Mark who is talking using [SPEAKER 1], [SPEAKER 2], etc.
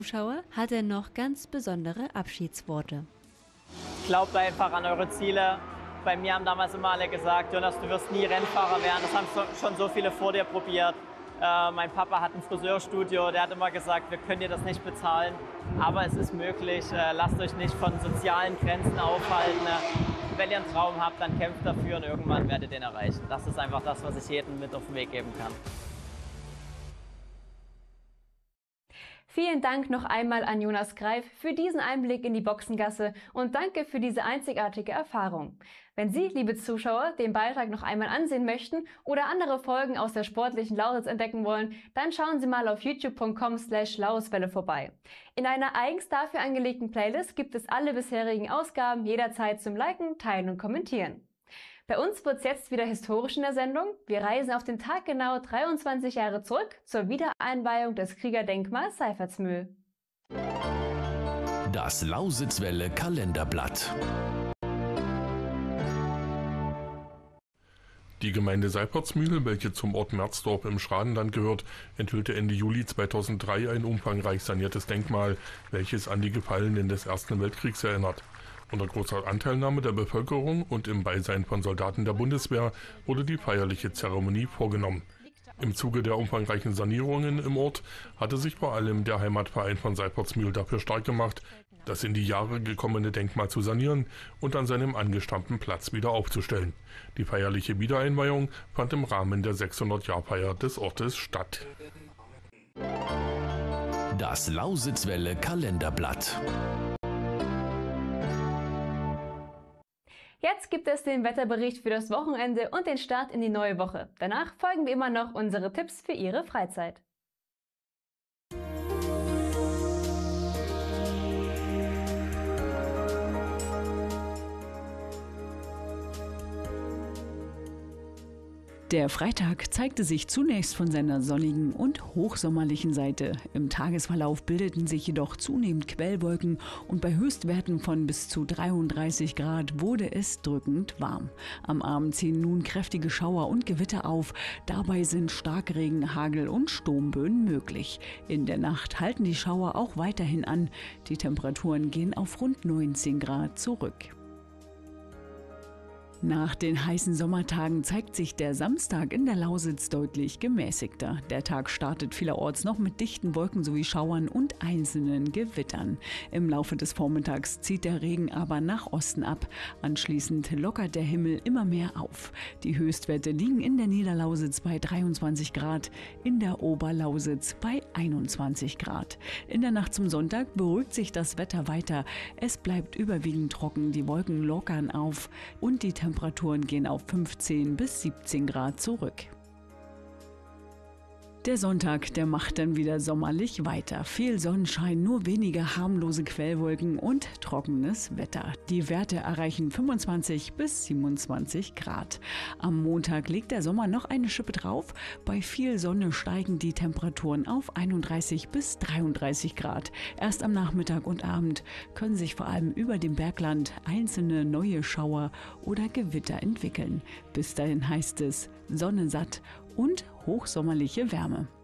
[SPEAKER 1] Zuschauer hat er noch ganz besondere Abschiedsworte.
[SPEAKER 2] Glaubt einfach an eure Ziele. Bei mir haben damals immer alle gesagt, Jonas, du wirst nie Rennfahrer werden. Das haben schon so viele vor dir probiert. Mein Papa hat ein Friseurstudio, der hat immer gesagt, wir können dir das nicht bezahlen. Aber es ist möglich. Lasst euch nicht von sozialen Grenzen aufhalten. Wenn ihr einen Traum habt, dann kämpft dafür und irgendwann werdet ihr ihn erreichen. Das ist einfach das, was ich jedem mit auf den Weg geben kann.
[SPEAKER 3] Vielen Dank noch einmal an Jonas Greif für diesen Einblick in die Boxengasse und danke für diese einzigartige Erfahrung. Wenn Sie, liebe Zuschauer, den Beitrag noch einmal ansehen möchten oder andere Folgen aus der sportlichen Lausitz entdecken wollen, dann schauen Sie mal auf youtube.com/Lausitzwelle vorbei. In einer eigens dafür angelegten Playlist gibt es alle bisherigen Ausgaben jederzeit zum Liken, Teilen und Kommentieren. Bei uns wird es jetzt wieder historisch in der Sendung. Wir reisen auf den Tag genau 23 Jahre zurück zur Wiedereinweihung des Kriegerdenkmals Seifertsmühl.
[SPEAKER 4] Das Lausitzwelle Kalenderblatt.
[SPEAKER 5] Die Gemeinde Seifertsmühl, welche zum Ort Merzdorf im Schradenland gehört, enthüllte Ende Juli 2003 ein umfangreich saniertes Denkmal, welches an die Gefallenen des Ersten Weltkriegs erinnert. Unter großer Anteilnahme der Bevölkerung und im Beisein von Soldaten der Bundeswehr wurde die feierliche Zeremonie vorgenommen. Im Zuge der umfangreichen Sanierungen im Ort hatte sich vor allem der Heimatverein von Seifertsmühl dafür stark gemacht, das in die Jahre gekommene Denkmal zu sanieren und an seinem angestammten Platz wieder aufzustellen. Die feierliche Wiedereinweihung fand im Rahmen der 600-Jahr-Feier des Ortes statt.
[SPEAKER 4] Das Lausitzwelle Kalenderblatt.
[SPEAKER 3] Jetzt gibt es den Wetterbericht für das Wochenende und den Start in die neue Woche. Danach folgen wie immer noch unsere Tipps für Ihre Freizeit.
[SPEAKER 6] Der Freitag zeigte sich zunächst von seiner sonnigen und hochsommerlichen Seite. Im Tagesverlauf bildeten sich jedoch zunehmend Quellwolken und bei Höchstwerten von bis zu 33 Grad wurde es drückend warm. Am Abend ziehen nun kräftige Schauer und Gewitter auf. Dabei sind Starkregen, Hagel und Sturmböen möglich. In der Nacht halten die Schauer auch weiterhin an. Die Temperaturen gehen auf rund 19 Grad zurück. Nach den heißen Sommertagen zeigt sich der Samstag in der Lausitz deutlich gemäßigter. Der Tag startet vielerorts noch mit dichten Wolken sowie Schauern und einzelnen Gewittern. Im Laufe des Vormittags zieht der Regen aber nach Osten ab. Anschließend lockert der Himmel immer mehr auf. Die Höchstwerte liegen in der Niederlausitz bei 23 Grad, in der Oberlausitz bei 21 Grad. In der Nacht zum Sonntag beruhigt sich das Wetter weiter. Es bleibt überwiegend trocken, die Wolken lockern auf und die Temperaturen gehen auf 15 bis 17 Grad zurück. Der Sonntag, der macht dann wieder sommerlich weiter. Viel Sonnenschein, nur wenige harmlose Quellwolken und trockenes Wetter. Die Werte erreichen 25 bis 27 Grad. Am Montag legt der Sommer noch eine Schippe drauf. Bei viel Sonne steigen die Temperaturen auf 31 bis 33 Grad. Erst am Nachmittag und Abend können sich vor allem über dem Bergland einzelne neue Schauer oder Gewitter entwickeln. Bis dahin heißt es Sonne satt und hochsommerliche Wärme.